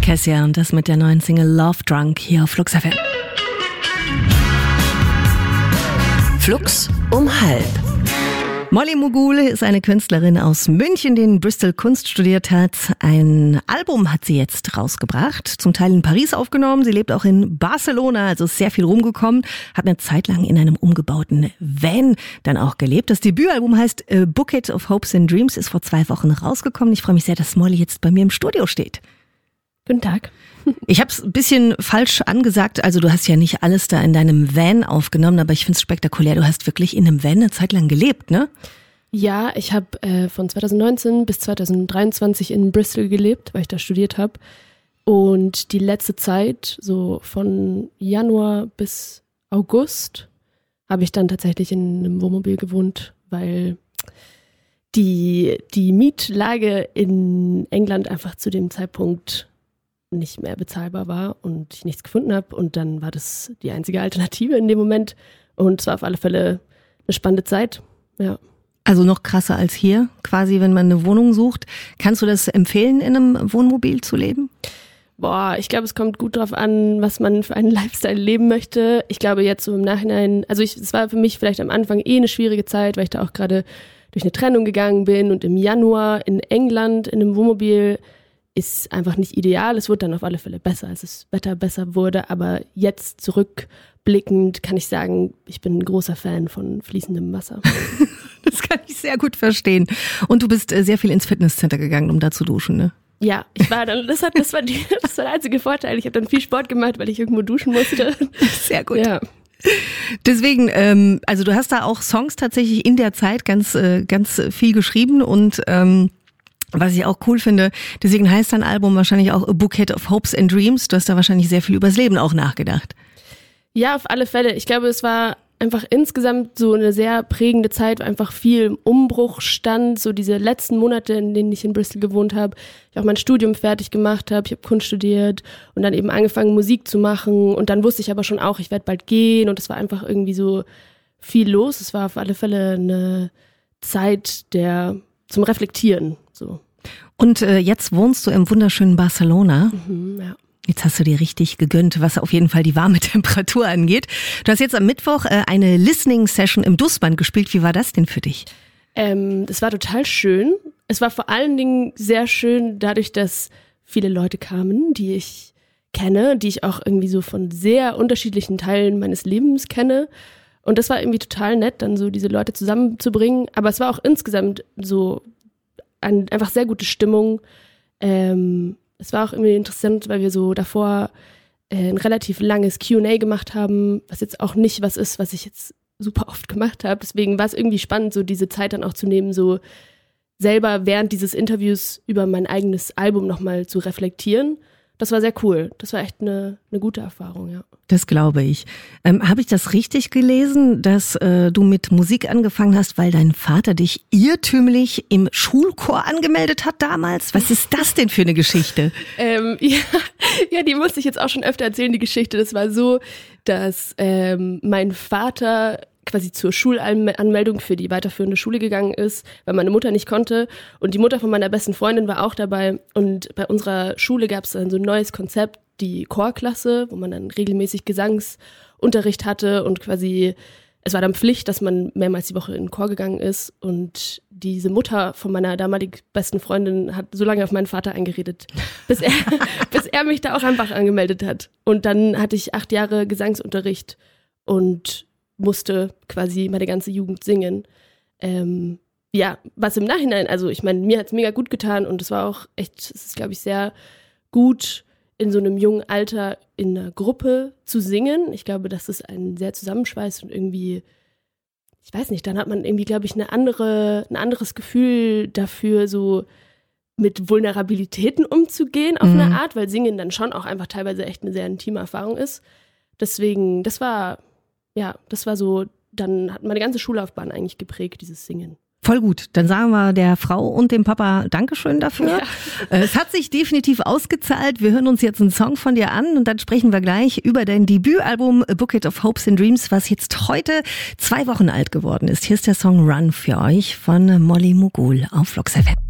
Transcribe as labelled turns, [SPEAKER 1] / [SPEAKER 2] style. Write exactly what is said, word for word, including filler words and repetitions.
[SPEAKER 1] Cassia und das mit der neuen Single Love Drunk hier auf Flux F M.
[SPEAKER 2] Flux um halb.
[SPEAKER 1] Molly Mogul ist eine Künstlerin aus München, die in Bristol Kunst studiert hat. Ein Album hat sie jetzt rausgebracht, zum Teil in Paris aufgenommen. Sie lebt auch in Barcelona, also ist sehr viel rumgekommen. Hat eine Zeit lang in einem umgebauten Van dann auch gelebt. Das Debütalbum heißt A Bouquet of Hopes and Dreams, ist vor zwei Wochen rausgekommen. Ich freue mich sehr, dass Molly jetzt bei mir im Studio steht.
[SPEAKER 3] Guten Tag.
[SPEAKER 1] Ich habe es ein bisschen falsch angesagt. Also du hast ja nicht alles da in deinem Van aufgenommen, aber ich finde es spektakulär. Du hast wirklich in einem Van eine Zeit lang gelebt, ne?
[SPEAKER 3] Ja, ich habe äh, von zwanzig neunzehn bis zwanzig dreiundzwanzig in Bristol gelebt, weil ich da studiert habe. Und die letzte Zeit, so von Januar bis August, habe ich dann tatsächlich in einem Wohnmobil gewohnt, weil die, die Mietlage in England einfach zu dem Zeitpunkt nicht mehr bezahlbar war und ich nichts gefunden habe. Und dann war das die einzige Alternative in dem Moment. Und es war auf alle Fälle eine spannende Zeit, ja.
[SPEAKER 1] Also noch krasser als hier, quasi, wenn man eine Wohnung sucht. Kannst du das empfehlen, in einem Wohnmobil zu leben?
[SPEAKER 3] Boah, ich glaube, es kommt gut drauf an, was man für einen Lifestyle leben möchte. Ich glaube jetzt so im Nachhinein, also ich, es war für mich vielleicht am Anfang eh eine schwierige Zeit, weil ich da auch gerade durch eine Trennung gegangen bin und im Januar in England in einem Wohnmobil ist einfach nicht ideal. Es wurde dann auf alle Fälle besser, als das Wetter besser wurde. Aber jetzt zurückblickend kann ich sagen, ich bin ein großer Fan von fließendem Wasser.
[SPEAKER 1] Das kann ich sehr gut verstehen. Und du bist sehr viel ins Fitnesscenter gegangen, um da zu duschen, ne?
[SPEAKER 3] Ja, ich war dann, das, hat, das, war die, das war der einzige Vorteil. Ich habe dann viel Sport gemacht, weil ich irgendwo duschen musste.
[SPEAKER 1] Sehr gut.
[SPEAKER 3] Ja.
[SPEAKER 1] Deswegen, ähm, also du hast da auch Songs tatsächlich in der Zeit ganz, äh, ganz viel geschrieben und ähm, was ich auch cool finde, deswegen heißt dein Album wahrscheinlich auch A Bouquet of Hopes and Dreams. Du hast da wahrscheinlich sehr viel übers Leben auch nachgedacht.
[SPEAKER 3] Ja, auf alle Fälle. Ich glaube, es war einfach insgesamt so eine sehr prägende Zeit, wo einfach viel im Umbruch stand. So diese letzten Monate, in denen ich in Bristol gewohnt habe, ich auch mein Studium fertig gemacht habe, ich habe Kunst studiert und dann eben angefangen, Musik zu machen. Und dann wusste ich aber schon auch, ich werde bald gehen und es war einfach irgendwie so viel los. Es war auf alle Fälle eine Zeit der zum Reflektieren. So.
[SPEAKER 1] Und äh, jetzt wohnst du im wunderschönen Barcelona.
[SPEAKER 3] Mhm, ja.
[SPEAKER 1] Jetzt hast du dir richtig gegönnt, was auf jeden Fall die warme Temperatur angeht. Du hast jetzt am Mittwoch äh, eine Listening-Session im Dussband gespielt. Wie war das denn für dich?
[SPEAKER 3] Ähm, das war total schön. Es war vor allen Dingen sehr schön dadurch, dass viele Leute kamen, die ich kenne, die ich auch irgendwie so von sehr unterschiedlichen Teilen meines Lebens kenne. Und das war irgendwie total nett, dann so diese Leute zusammenzubringen. Aber es war auch insgesamt so ein, einfach sehr gute Stimmung. Ähm, es war auch irgendwie interessant, weil wir so davor äh, ein relativ langes Q and A gemacht haben, was jetzt auch nicht was ist, was ich jetzt super oft gemacht habe. Deswegen war es irgendwie spannend, so diese Zeit dann auch zu nehmen, so selber während dieses Interviews über mein eigenes Album nochmal zu reflektieren. Das war sehr cool. Das war echt eine, eine gute Erfahrung, ja.
[SPEAKER 1] Das glaube ich. Ähm, habe ich das richtig gelesen, dass äh, du mit Musik angefangen hast, weil dein Vater dich irrtümlich im Schulchor angemeldet hat damals? Was ist das denn für eine Geschichte?
[SPEAKER 3] ähm, ja, ja, die musste ich jetzt auch schon öfter erzählen, die Geschichte. Das war so, dass ähm, mein Vater quasi zur Schulanmeldung für die weiterführende Schule gegangen ist, weil meine Mutter nicht konnte. Und die Mutter von meiner besten Freundin war auch dabei. Und bei unserer Schule gab es dann so ein neues Konzept, die Chorklasse, wo man dann regelmäßig Gesangsunterricht hatte und quasi, es war dann Pflicht, dass man mehrmals die Woche in den Chor gegangen ist. Und diese Mutter von meiner damalig besten Freundin hat so lange auf meinen Vater eingeredet, bis er, bis er mich da auch einfach angemeldet hat. Und dann hatte ich acht Jahre Gesangsunterricht und musste quasi meine ganze Jugend singen. Ähm, ja, was im Nachhinein, also ich meine, mir hat es mega gut getan und es war auch echt, es ist, glaube ich, sehr gut, in so einem jungen Alter in einer Gruppe zu singen. Ich glaube, dass es einen sehr zusammenschweißt und irgendwie, ich weiß nicht, dann hat man irgendwie, glaube ich, eine andere, ein anderes Gefühl dafür, so mit Vulnerabilitäten umzugehen auf
[SPEAKER 1] Mhm.
[SPEAKER 3] eine Art, weil Singen dann schon auch einfach teilweise echt eine sehr intime Erfahrung ist. Deswegen, das war, ja, das war so, dann hat meine ganze Schullaufbahn eigentlich geprägt, dieses Singen.
[SPEAKER 1] Voll gut. Dann sagen wir der Frau und dem Papa Dankeschön dafür.
[SPEAKER 3] Ja.
[SPEAKER 1] Es hat sich definitiv ausgezahlt. Wir hören uns jetzt einen Song von dir an und dann sprechen wir gleich über dein Debütalbum A Bouquet of Hopes and Dreams, was jetzt heute zwei Wochen alt geworden ist. Hier ist der Song Run für euch von Molly Mogul auf Flux F M.